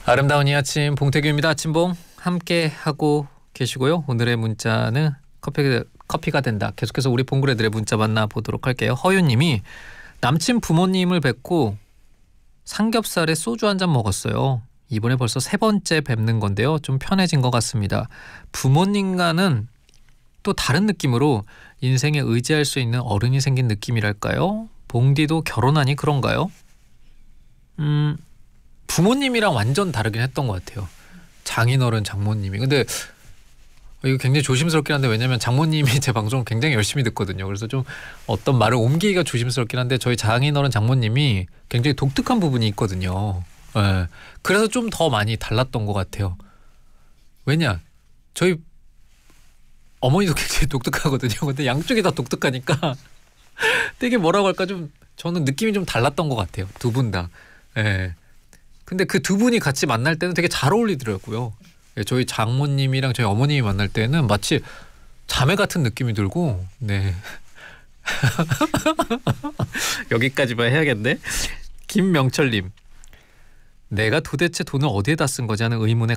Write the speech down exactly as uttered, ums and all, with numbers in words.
아름다운 이 아침 봉태규입니다. 아침봉 함께 하고 계시고요. 오늘의 문자는 커피, 커피가 된다. 계속해서 우리 봉그레들의 문자 만나보도록 할게요. 허윤님이 남친 부모님을 뵙고 삼겹살에 소주 한 잔 먹었어요. 이번에 벌써 세 번째 뵙는 건데요. 좀 편해진 것 같습니다. 부모님과는 또 다른 느낌으로 인생에 의지할 수 있는 어른이 생긴 느낌이랄까요? 봉디도 결혼하니 그런가요? 음... 부모님이랑 완전 다르긴 했던 것 같아요. 장인어른 장모님이. 근데 이거 굉장히 조심스럽긴 한데, 왜냐면 장모님이 제 방송을 굉장히 열심히 듣거든요. 그래서 좀 어떤 말을 옮기기가 조심스럽긴 한데, 저희 장인어른 장모님이 굉장히 독특한 부분이 있거든요. 네. 그래서 좀 더 많이 달랐던 것 같아요. 왜냐, 저희 어머니도 굉장히 독특하거든요. 근데 양쪽이 다 독특하니까 되게 뭐라고 할까, 좀 저는 느낌이 좀 달랐던 것 같아요. 두 분 다. 네. 근데 그 두 분이 같이 만날 때는 되게 잘 어울리더라고요. 저희 장모님이랑 저희 어머님이 만날 때는 마치 자매 같은 느낌이 들고. 네. 여기까지만 해야겠네. 김명철님, 내가 도대체 돈을 어디에다 쓴 거지 하는 의문에